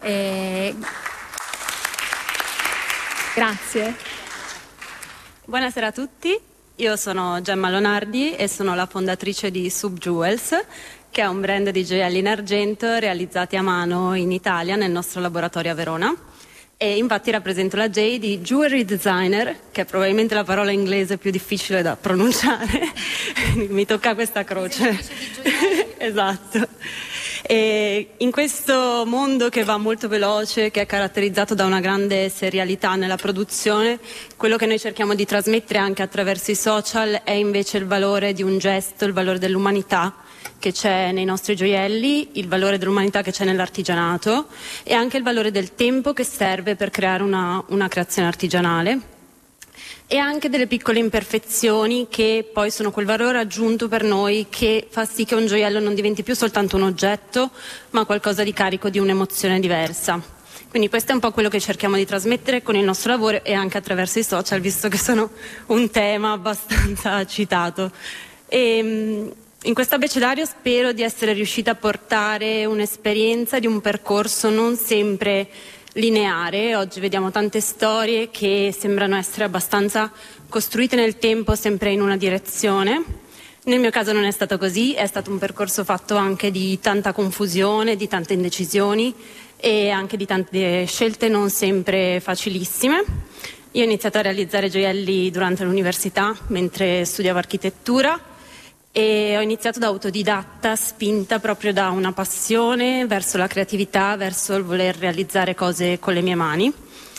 Grazie. Buonasera a tutti, io sono Gemma Leonardi e sono la fondatrice di Subjewels, che è un brand di gioielli in argento realizzati a mano in Italia nel nostro laboratorio a Verona. E infatti rappresento la J di Jewelry Designer, che è probabilmente la parola inglese più difficile da pronunciare. Mi tocca questa croce. Esatto. E in questo mondo che va molto veloce, che è caratterizzato da una grande serialità nella produzione, quello che noi cerchiamo di trasmettere anche attraverso i social è invece il valore di un gesto, il valore dell'umanità che c'è nei nostri gioielli, il valore dell'umanità che c'è nell'artigianato e anche il valore del tempo che serve per creare una creazione artigianale e anche delle piccole imperfezioni che poi sono quel valore aggiunto per noi che fa sì che un gioiello non diventi più soltanto un oggetto ma qualcosa di carico di un'emozione diversa. Quindi questo è un po' quello che cerchiamo di trasmettere con il nostro lavoro e anche attraverso i social, visto che sono un tema abbastanza citato. In questo abbecedario spero di essere riuscita a portare un'esperienza di un percorso non sempre lineare. Oggi vediamo tante storie che sembrano essere abbastanza costruite nel tempo, sempre in una direzione. Nel mio caso non è stato così, è stato un percorso fatto anche di tanta confusione, di tante indecisioni e anche di tante scelte non sempre facilissime. Io ho iniziato a realizzare gioielli durante l'università, mentre studiavo architettura, e ho iniziato da autodidatta, spinta proprio da una passione verso la creatività, verso il voler realizzare cose con le mie mani.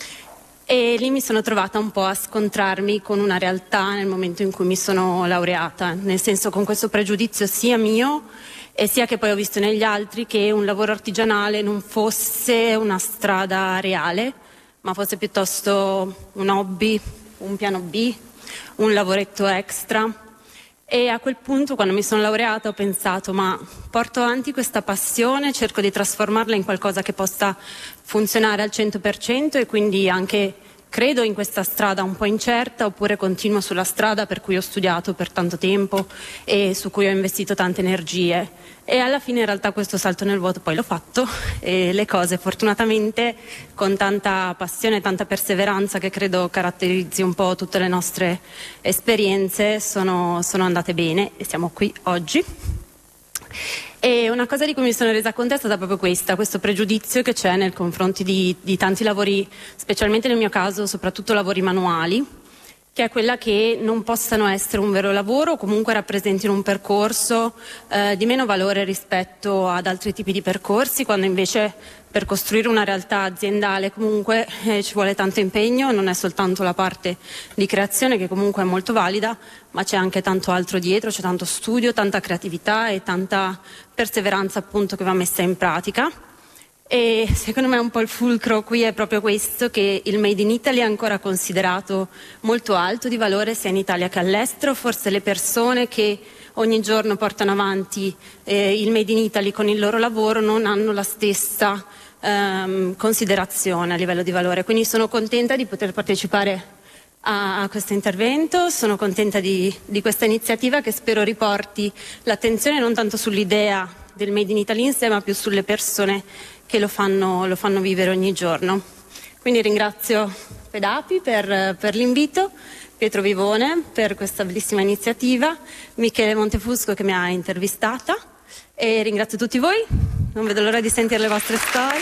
E lì mi sono trovata un po' a scontrarmi con una realtà nel momento in cui mi sono laureata, nel senso con questo pregiudizio sia mio e sia che poi ho visto negli altri che un lavoro artigianale non fosse una strada reale, ma fosse piuttosto un hobby, un piano B, un lavoretto extra. E a quel punto, quando mi sono laureata, ho pensato: ma porto avanti questa passione, cerco di trasformarla in qualcosa che possa funzionare al 100% e quindi anche credo in questa strada un po' incerta, oppure continuo sulla strada per cui ho studiato per tanto tempo e su cui ho investito tante energie. E alla fine in realtà questo salto nel vuoto poi l'ho fatto e le cose fortunatamente con tanta passione e tanta perseveranza che credo caratterizzi un po' tutte le nostre esperienze sono andate bene e siamo qui oggi. E una cosa di cui mi sono resa conto è stata proprio questo pregiudizio che c'è nei confronti di tanti lavori, specialmente nel mio caso soprattutto lavori manuali, che è quella che non possano essere un vero lavoro o comunque rappresentino un percorso di meno valore rispetto ad altri tipi di percorsi, quando invece per costruire una realtà aziendale comunque ci vuole tanto impegno, non è soltanto la parte di creazione che comunque è molto valida, ma c'è anche tanto altro dietro, c'è tanto studio, tanta creatività e tanta perseveranza appunto che va messa in pratica. E secondo me un po' il fulcro qui è proprio questo, che il Made in Italy è ancora considerato molto alto di valore sia in Italia che all'estero. Forse le persone che ogni giorno portano avanti il Made in Italy con il loro lavoro non hanno la stessa considerazione a livello di valore, quindi sono contenta di poter partecipare a questo intervento, sono contenta di questa iniziativa che spero riporti l'attenzione non tanto sull'idea del Made in Italy in sé, ma più sulle persone che lo fanno vivere ogni giorno. Quindi ringrazio FEDAPI per l'invito, Pietro Vivone per questa bellissima iniziativa, Michele Montefusco che mi ha intervistata e ringrazio tutti voi, non vedo l'ora di sentire le vostre storie.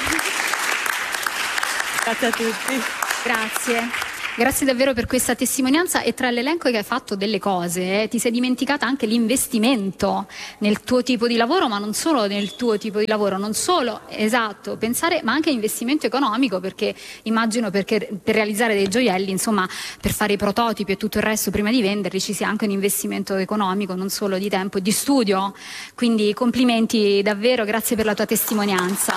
Grazie a tutti. Grazie. Grazie davvero per questa testimonianza, e tra l'elenco che hai fatto delle cose ti sei dimenticata anche l'investimento nel tuo tipo di lavoro, ma non solo nel tuo tipo di lavoro, non solo, esatto, pensare, ma anche investimento economico, perché immagino perché per realizzare dei gioielli, insomma, per fare i prototipi e tutto il resto prima di venderli ci sia anche un investimento economico, non solo di tempo e di studio. Quindi complimenti davvero, grazie per la tua testimonianza.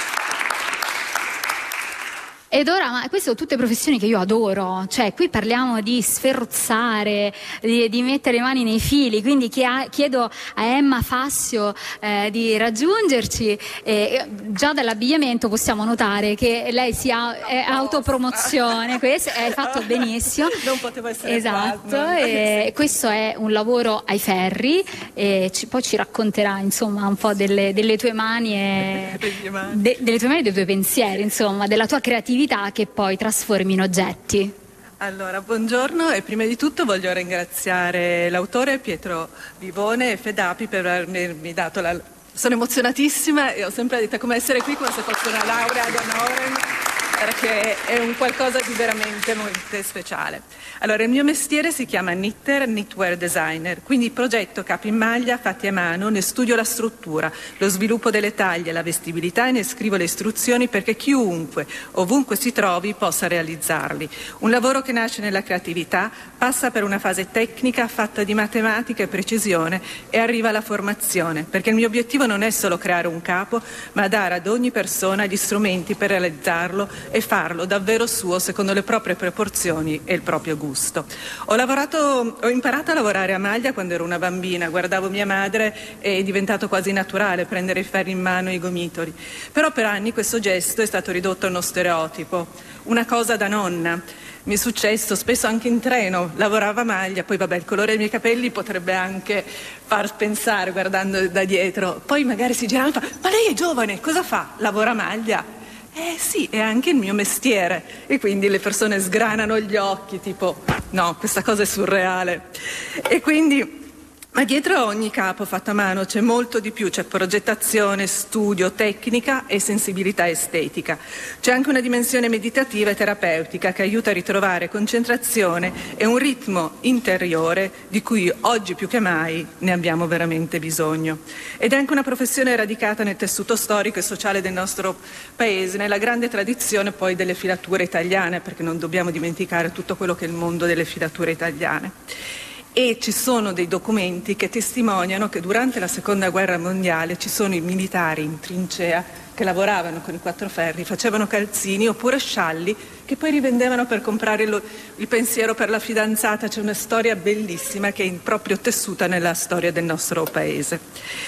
Ed ora, ma queste sono tutte professioni che io adoro, cioè qui parliamo di sferruzzare, di mettere le mani nei fili, quindi chiedo a Emma Fassio di raggiungerci. Già dall'abbigliamento possiamo notare che lei è autopromozione, questo hai fatto benissimo. Non potevo essere esatto, e questo è un lavoro ai ferri, e poi ci racconterà insomma un po' delle tue mani e delle tue mani e dei tuoi pensieri, insomma, della tua creatività che poi trasformi in oggetti. Allora, buongiorno, e prima di tutto voglio ringraziare l'autore Pietro Vivone e FEDAPI per avermi dato Sono emozionatissima e ho sempre detto come essere qui come se fosse una laurea ad honorem, perché è un qualcosa di veramente molto speciale. Allora, il mio mestiere si chiama knitwear designer, quindi progetto capi in maglia fatti a mano, ne studio la struttura, lo sviluppo delle taglie, la vestibilità e ne scrivo le istruzioni perché chiunque, ovunque si trovi, possa realizzarli. Un lavoro che nasce nella creatività, passa per una fase tecnica fatta di matematica e precisione e arriva alla formazione, perché il mio obiettivo non è solo creare un capo, ma dare ad ogni persona gli strumenti per realizzarlo e farlo davvero suo secondo le proprie proporzioni e il proprio gusto. Ho imparato a lavorare a maglia quando ero una bambina, guardavo mia madre e è diventato quasi naturale prendere i ferri in mano e i gomitoli. Però per anni questo gesto è stato ridotto a uno stereotipo, una cosa da nonna. Mi è successo spesso anche in treno, lavoravo a maglia, poi vabbè il colore dei miei capelli potrebbe anche far pensare guardando da dietro, poi magari si girava e fa: ma lei è giovane, cosa fa? Lavora a maglia? Sì, è anche il mio mestiere. E quindi le persone sgranano gli occhi, tipo, no, questa cosa è surreale. E quindi, ma dietro a ogni capo fatto a mano c'è molto di più, c'è progettazione, studio, tecnica e sensibilità estetica. C'è anche una dimensione meditativa e terapeutica che aiuta a ritrovare concentrazione e un ritmo interiore di cui oggi più che mai ne abbiamo veramente bisogno. Ed è anche una professione radicata nel tessuto storico e sociale del nostro paese, nella grande tradizione poi delle filature italiane, perché non dobbiamo dimenticare tutto quello che è il mondo delle filature italiane. E ci sono dei documenti che testimoniano che durante la Seconda Guerra Mondiale ci sono i militari in trincea che lavoravano con i quattro ferri, facevano calzini oppure scialli che poi rivendevano per comprare il pensiero per la fidanzata. C'è una storia bellissima che è proprio tessuta nella storia del nostro paese.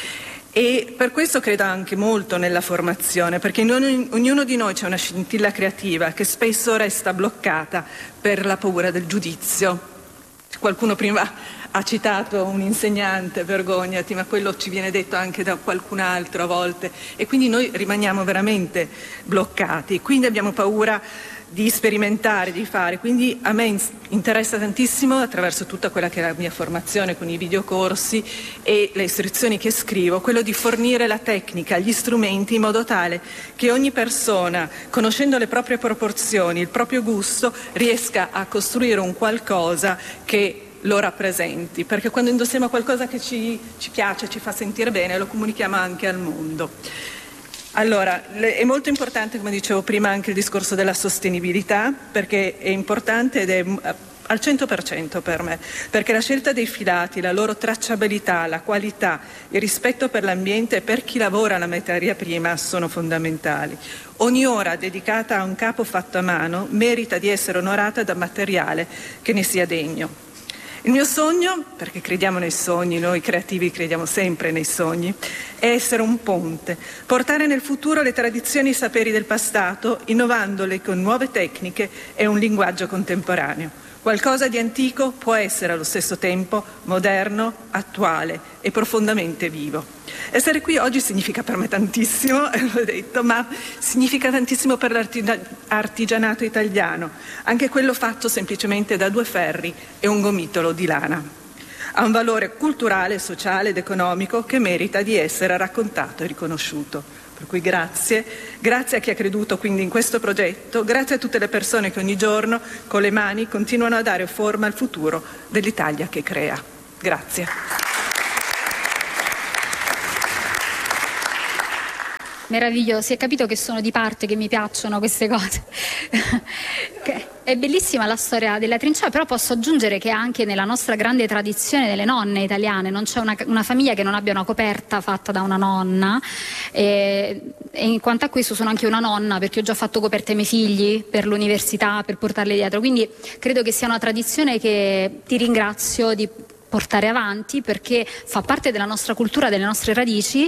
E per questo credo anche molto nella formazione, perché in ognuno di noi c'è una scintilla creativa che spesso resta bloccata per la paura del giudizio. Qualcuno prima ha citato un insegnante, vergognati, ma quello ci viene detto anche da qualcun altro a volte, e quindi noi rimaniamo veramente bloccati. Quindi abbiamo paura di sperimentare, di fare. Quindi a me interessa tantissimo, attraverso tutta quella che è la mia formazione con i videocorsi e le istruzioni che scrivo, quello di fornire la tecnica, gli strumenti, in modo tale che ogni persona, conoscendo le proprie proporzioni, il proprio gusto, riesca a costruire un qualcosa che lo rappresenti, perché quando indossiamo qualcosa che ci piace, ci fa sentire bene, lo comunichiamo anche al mondo. Allora, è molto importante, come dicevo prima, anche il discorso della sostenibilità, perché è importante ed è al 100% per me, perché la scelta dei filati, la loro tracciabilità, la qualità, il rispetto per l'ambiente e per chi lavora la materia prima sono fondamentali. Ogni ora dedicata a un capo fatto a mano merita di essere onorata da materiale che ne sia degno. Il mio sogno, perché crediamo nei sogni, noi creativi crediamo sempre nei sogni, è essere un ponte, portare nel futuro le tradizioni e i saperi del passato, innovandole con nuove tecniche e un linguaggio contemporaneo. Qualcosa di antico può essere allo stesso tempo moderno, attuale e profondamente vivo. Essere qui oggi significa per me tantissimo, l'ho detto, ma significa tantissimo per l'artigianato italiano, anche quello fatto semplicemente da 2 ferri e un gomitolo di lana. Ha un valore culturale, sociale ed economico che merita di essere raccontato e riconosciuto. Per cui grazie a chi ha creduto quindi in questo progetto, grazie a tutte le persone che ogni giorno con le mani continuano a dare forma al futuro dell'Italia che crea. Grazie. Meraviglioso, si è capito che sono di parte, che mi piacciono queste cose. È bellissima la storia della trincea, però posso aggiungere che anche nella nostra grande tradizione delle nonne italiane non c'è una famiglia che non abbia una coperta fatta da una nonna, e in quanto a questo sono anche una nonna, perché ho già fatto coperte ai miei figli per l'università, per portarle dietro, quindi credo che sia una tradizione che ti ringrazio di portare avanti, perché fa parte della nostra cultura, delle nostre radici,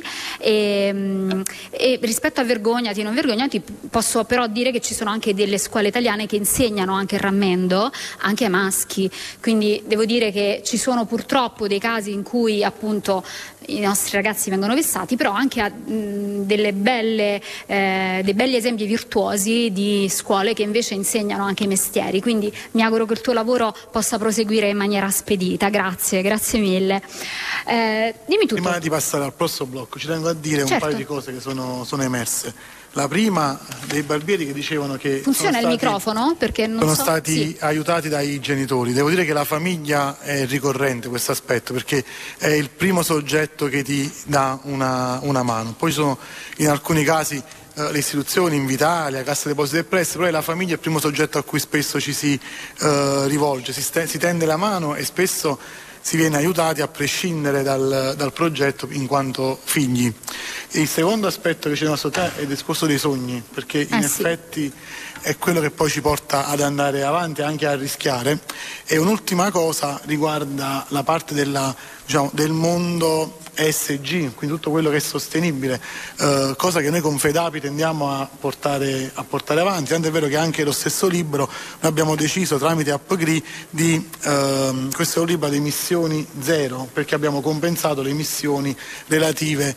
e rispetto a vergognati, non vergognati, posso però dire che ci sono anche delle scuole italiane che insegnano anche il rammendo anche ai maschi, quindi devo dire che ci sono purtroppo dei casi in cui appunto i nostri ragazzi vengono vessati, però anche dei belli esempi virtuosi di scuole che invece insegnano anche i mestieri, quindi mi auguro che il tuo lavoro possa proseguire in maniera spedita. Grazie mille. Dimmi tutto. Prima di passare al prossimo blocco ci tengo a dire un paio di cose che sono emerse. La prima, dei barbieri che dicevano che funziona il microfono, perché non sono so, stati aiutati dai genitori. Devo dire che la famiglia è ricorrente questo aspetto, perché è il primo soggetto che ti dà una mano. Poi sono in alcuni casi le istituzioni, Invitalia, Cassa Depositi e Prestiti, però è la famiglia il primo soggetto a cui spesso ci si rivolge, si tende la mano e spesso si viene aiutati a prescindere dal progetto in quanto figli. E il secondo aspetto che ci devo sottolineare è il discorso dei sogni, perché in effetti è quello che poi ci porta ad andare avanti, anche a rischiare. E un'ultima cosa riguarda la parte del mondo ESG, quindi tutto quello che è sostenibile, cosa che noi con Fedapi tendiamo a portare avanti, tanto è vero che anche lo stesso libro noi abbiamo deciso tramite Appgri di questo è un libro ad emissioni zero, perché abbiamo compensato le emissioni relative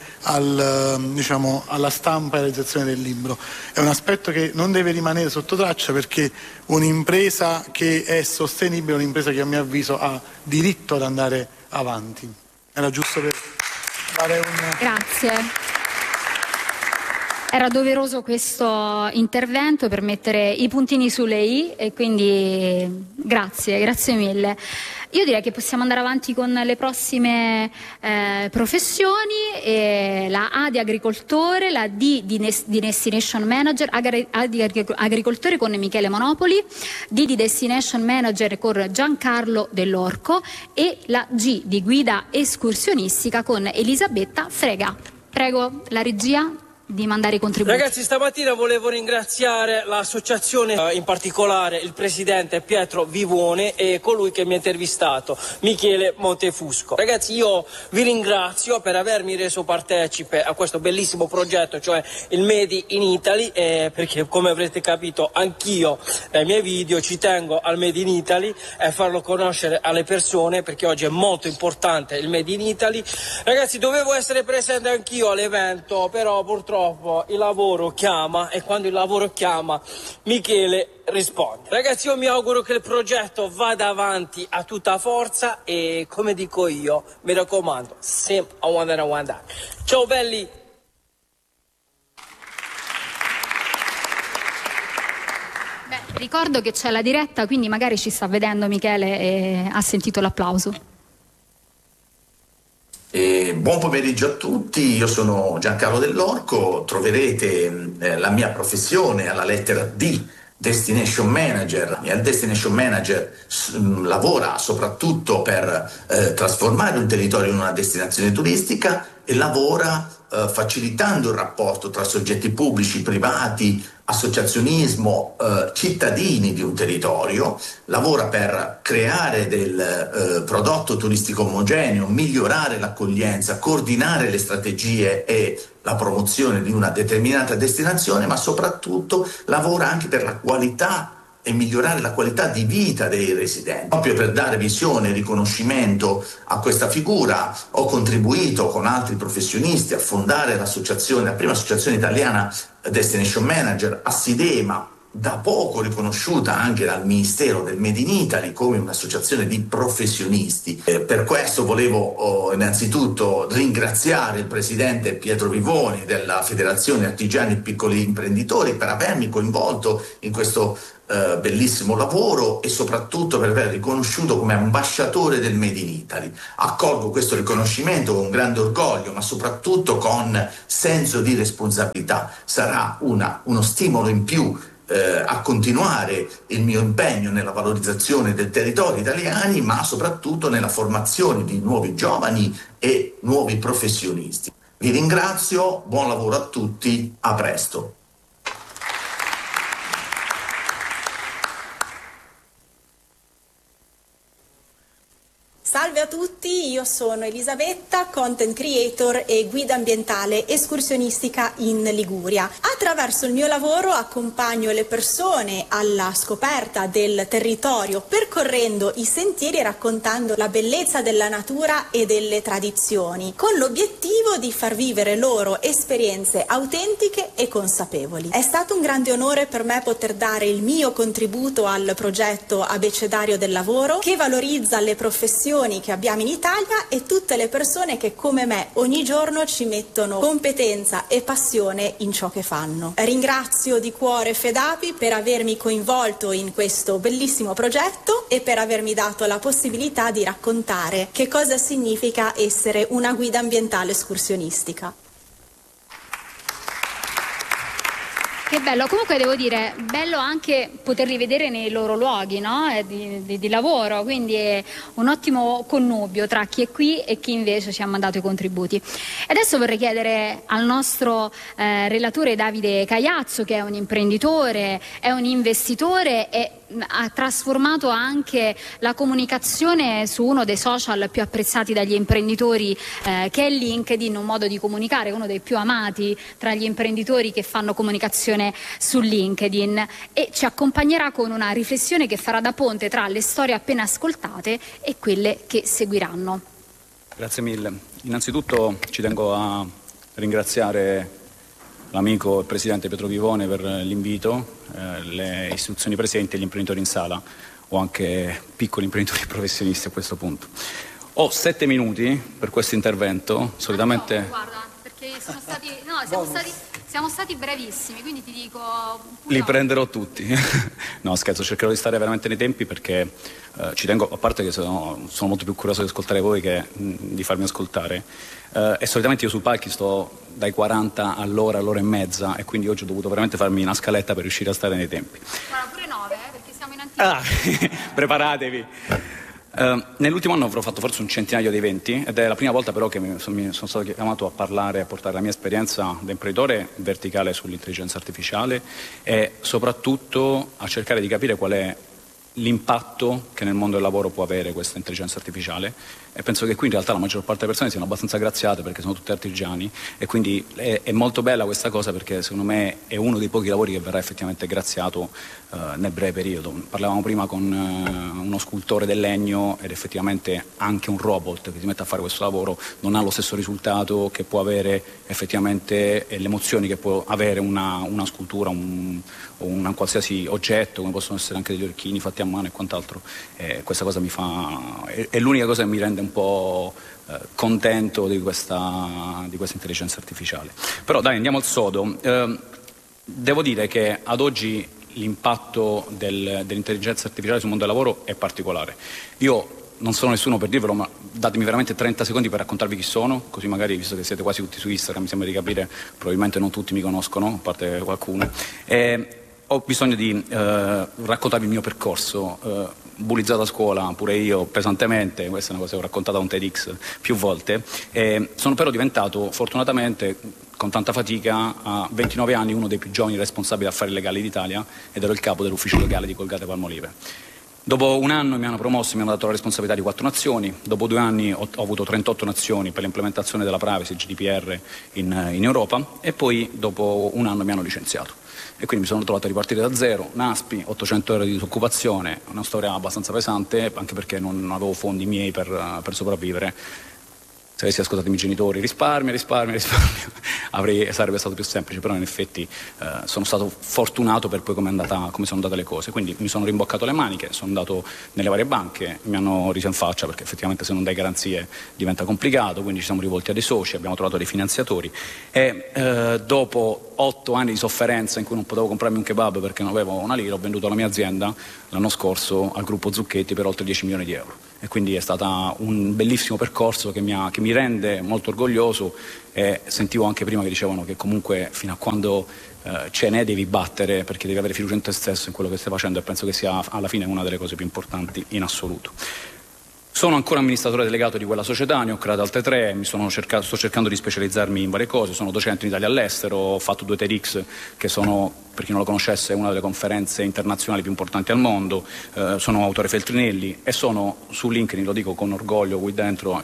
alla stampa e realizzazione del libro. È un aspetto che non deve rimanere sotto traccia, perché un'impresa che è sostenibile è un'impresa che a mio avviso ha diritto ad andare avanti. Era giusto per dare Grazie. Era doveroso questo intervento per mettere i puntini sulle i, e quindi grazie mille. Io direi che possiamo andare avanti con le prossime professioni, la A di agricoltore, la D di Destination Manager, A di agricoltore con Michele Monopoli, D di Destination Manager con Giancarlo Dell'Orco e la G di guida escursionistica con Elisabetta Frega. Prego la regia di mandare i contributi. Ragazzi, stamattina volevo ringraziare l'associazione, in particolare il presidente Pietro Vivone e colui che mi ha intervistato, Michele Montefusco. Ragazzi, io vi ringrazio per avermi reso partecipe a questo bellissimo progetto, cioè il Made in Italy, perché come avrete capito anch'io nei miei video ci tengo al Made in Italy e farlo conoscere alle persone, perché oggi è molto importante il Made in Italy. Ragazzi, dovevo essere presente anch'io all'evento, però purtroppo purtroppo il lavoro chiama e quando il lavoro chiama Michele risponde. Ragazzi, io mi auguro che il progetto vada avanti a tutta forza e, come dico io, mi raccomando, sempre a one. Ciao belli! Ricordo che c'è la diretta, quindi magari ci sta vedendo Michele e ha sentito l'applauso. Buon pomeriggio a tutti, io sono Giancarlo Dell'Orco, troverete la mia professione alla lettera D, Destination Manager. Il Destination Manager lavora soprattutto per trasformare un territorio in una destinazione turistica e lavora facilitando il rapporto tra soggetti pubblici, privati, associazionismo, cittadini di un territorio, lavora per creare del prodotto turistico omogeneo, migliorare l'accoglienza, coordinare le strategie e la promozione di una determinata destinazione, ma soprattutto lavora anche per la qualità e migliorare la qualità di vita dei residenti. Proprio per dare visione e riconoscimento a questa figura ho contribuito con altri professionisti a fondare l'associazione, la prima associazione italiana Destination Manager, Assidema, da poco riconosciuta anche dal Ministero del Made in Italy come un'associazione di professionisti. Per questo volevo innanzitutto ringraziare il presidente Pietro Vivoni della Federazione Artigiani e Piccoli Imprenditori per avermi coinvolto in questo bellissimo lavoro e soprattutto per aver riconosciuto come ambasciatore del Made in Italy. Accolgo questo riconoscimento con grande orgoglio, ma soprattutto con senso di responsabilità. Sarà uno stimolo in più a continuare il mio impegno nella valorizzazione del territorio italiano, ma soprattutto nella formazione di nuovi giovani e nuovi professionisti. Vi ringrazio, buon lavoro a tutti, a presto. Salve a tutti, io sono Elisabetta, content creator e guida ambientale escursionistica in Liguria. Attraverso il mio lavoro accompagno le persone alla scoperta del territorio, percorrendo i sentieri e raccontando la bellezza della natura e delle tradizioni, con l'obiettivo di far vivere loro esperienze autentiche e consapevoli. È stato un grande onore per me poter dare il mio contributo al progetto Abecedario del Lavoro, che valorizza le professioni che abbiamo in Italia e tutte le persone che come me ogni giorno ci mettono competenza e passione in ciò che fanno. Ringrazio di cuore FEDAPI per avermi coinvolto in questo bellissimo progetto e per avermi dato la possibilità di raccontare che cosa significa essere una guida ambientale escursionistica. Che bello, comunque devo dire, bello anche poterli vedere nei loro luoghi, no? di lavoro, quindi è un ottimo connubio tra chi è qui e chi invece ci ha mandato i contributi. E adesso vorrei chiedere al nostro relatore Davide Cagliazzo, che è un imprenditore, è un investitore e ha trasformato anche la comunicazione su uno dei social più apprezzati dagli imprenditori, che è LinkedIn, un modo di comunicare, uno dei più amati tra gli imprenditori che fanno comunicazione su LinkedIn, e ci accompagnerà con una riflessione che farà da ponte tra le storie appena ascoltate e quelle che seguiranno. Grazie mille. Innanzitutto ci tengo a ringraziare l'amico e il presidente Pietro Vivone per l'invito, le istituzioni presenti e gli imprenditori in sala, o anche piccoli imprenditori professionisti a questo punto. Ho 7 minuti per questo intervento, solitamente... No, guarda, perché siamo stati brevissimi, quindi ti dico... Li prenderò tutti. No, scherzo, cercherò di stare veramente nei tempi perché ci tengo, a parte che sono molto più curioso di ascoltare voi che di farmi ascoltare. E solitamente io sul palchi sto dai 40 all'ora e mezza, e quindi oggi ho dovuto veramente farmi una scaletta per riuscire a stare nei tempi. Guarda, pure 9, perché siamo in anticipo. Preparatevi. Nell'ultimo anno avrò fatto forse un centinaio di eventi, ed è la prima volta però che sono stato chiamato a parlare, a portare la mia esperienza da imprenditore verticale sull'intelligenza artificiale e soprattutto a cercare di capire qual è l'impatto che nel mondo del lavoro può avere questa intelligenza artificiale, e penso che qui in realtà la maggior parte delle persone siano abbastanza graziate perché sono tutti artigiani, e quindi è molto bella questa cosa, perché secondo me è uno dei pochi lavori che verrà effettivamente graziato nel breve periodo. Parlavamo prima con uno scultore del legno, ed effettivamente anche un robot che si mette a fare questo lavoro non ha lo stesso risultato che può avere effettivamente, le emozioni che può avere una scultura, un qualsiasi oggetto, come possono essere anche degli orecchini fatti a mano e quant'altro. Questa cosa è l'unica cosa che mi rende un po' contento di questa intelligenza artificiale. Però dai, andiamo al sodo. Devo dire che ad oggi l'impatto dell'intelligenza artificiale sul mondo del lavoro è particolare. Io non sono nessuno per dirvelo, ma datemi veramente 30 secondi per raccontarvi chi sono, così magari, visto che siete quasi tutti su Instagram, mi sembra di capire, probabilmente non tutti mi conoscono, a parte qualcuno. Ho bisogno di raccontarvi il mio percorso. Bullizzato a scuola pure io pesantemente, questa è una cosa che ho raccontato a un TEDx più volte. Sono però diventato, fortunatamente, con tanta fatica, a 29 anni uno dei più giovani responsabili affari legali d'Italia, ed ero il capo dell'ufficio legale di Colgate Palmolive. Dopo un anno mi hanno promosso, mi hanno dato la responsabilità di 4 nazioni, dopo 2 anni ho avuto 38 nazioni per l'implementazione della privacy GDPR in Europa, e poi dopo un anno mi hanno licenziato. E quindi mi sono trovato a ripartire da zero, NASPI, 800 ore di disoccupazione, una storia abbastanza pesante, anche perché non avevo fondi miei per sopravvivere. Se avessi ascoltato i miei genitori, risparmio, sarebbe stato più semplice, però in effetti sono stato fortunato per poi come sono andate le cose. Quindi mi sono rimboccato le maniche, sono andato nelle varie banche, mi hanno riso in faccia perché effettivamente se non dai garanzie diventa complicato, quindi ci siamo rivolti a dei soci, abbiamo trovato dei finanziatori, e dopo 8 anni di sofferenza in cui non potevo comprarmi un kebab perché non avevo una lira, ho venduto la mia azienda l'anno scorso al gruppo Zucchetti per oltre 10 milioni di euro. E quindi è stato un bellissimo percorso che mi rende molto orgoglioso, e sentivo anche prima che dicevano che comunque fino a quando ce ne devi battere, perché devi avere fiducia in te stesso, in quello che stai facendo, e penso che sia alla fine una delle cose più importanti in assoluto. Sono ancora amministratore delegato di quella società, ne ho create altre 3, sto cercando di specializzarmi in varie cose, sono docente in Italia e all'estero, ho fatto 2 TEDx che sono, per chi non lo conoscesse, una delle conferenze internazionali più importanti al mondo, sono autore Feltrinelli, e sono su LinkedIn, lo dico con orgoglio qui dentro,